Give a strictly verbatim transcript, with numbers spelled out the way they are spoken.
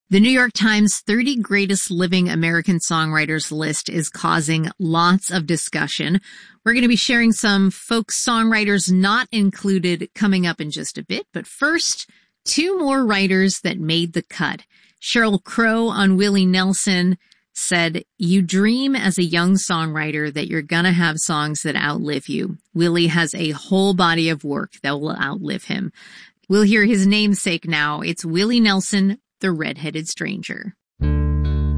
The New York Times thirty Greatest Living American Songwriters list is causing lots of discussion. We're going to be sharing some folk songwriters not included coming up in just a bit. But first, two more writers that made the cut. Sheryl Crow on Willie Nelson said, "You dream as a young songwriter that you're going to have songs that outlive you. Willie has a whole body of work that will outlive him." We'll hear his namesake now. It's Willie Nelson, the Red-Headed Stranger.